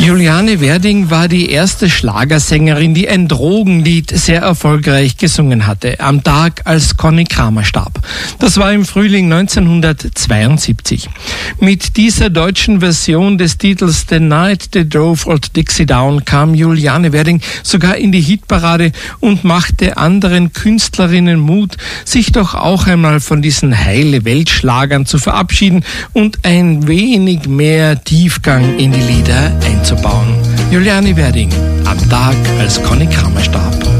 Juliane Werding war die erste Schlagersängerin, die ein Drogenlied sehr erfolgreich gesungen hatte, am Tag, als Conny Kramer starb. Das war im Frühling 1972. Mit dieser deutschen Version des Titels The Night They Drove Old Dixie Down kam Juliane Werding sogar in die Hitparade und machte anderen Künstlerinnen Mut, sich doch auch einmal von diesen Heile-Welt-Schlagern zu verabschieden und ein wenig mehr Tiefgang in die Lieder einzubauen. Juliane Werding, am Tag, als Conny Kramer starb.